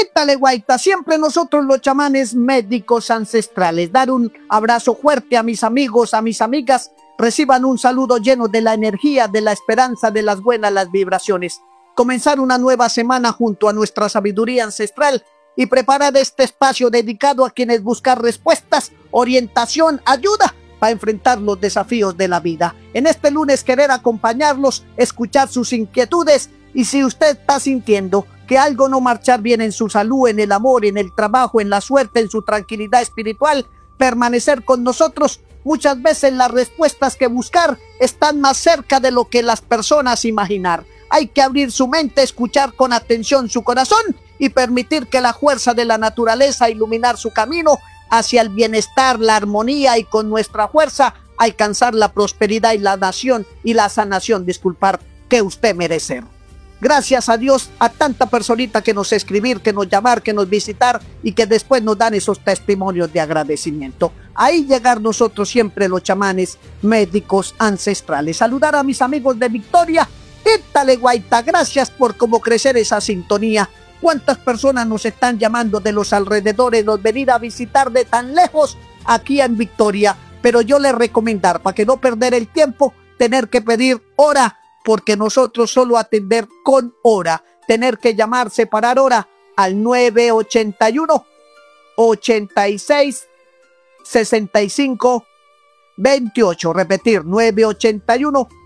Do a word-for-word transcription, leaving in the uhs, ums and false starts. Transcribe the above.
Ítale, guaita, siempre nosotros los chamanes médicos ancestrales. Dar un abrazo fuerte a mis amigos, a mis amigas. Reciban un saludo lleno de la energía, de la esperanza, de las buenas las vibraciones. Comenzar una nueva semana junto a nuestra sabiduría ancestral y preparar este espacio dedicado a quienes buscan respuestas, orientación, ayuda para enfrentar los desafíos de la vida. En este lunes querer acompañarlos, escuchar sus inquietudes, y si usted está sintiendo que algo no marchar bien en su salud, en el amor, en el trabajo, en la suerte, en su tranquilidad espiritual, permanecer con nosotros. Muchas veces las respuestas que buscar están más cerca de lo que las personas imaginar. Hay que abrir su mente, escuchar con atención su corazón y permitir que la fuerza de la naturaleza iluminar su camino hacia el bienestar, la armonía, y con nuestra fuerza alcanzar la prosperidad y la nación y la sanación, disculpar, que usted merece. Gracias a Dios, a tanta personita que nos escribir, que nos llamar, que nos visitar y que después nos dan esos testimonios de agradecimiento. Ahí llegar nosotros siempre los chamanes médicos ancestrales. Saludar a mis amigos de Victoria. Ítale, guaita, gracias por cómo crecer esa sintonía. ¿Cuántas personas nos están llamando de los alrededores, nos venir a visitar de tan lejos aquí en Victoria? Pero yo les recomendar, para que no perder el tiempo, tener que pedir hora, porque nosotros solo atender con hora. Tener que llamar, separar hora al nueve ochenta y uno, ochenta y seis, sesenta y cinco, veintiocho. Repetir, nueve ochenta y uno,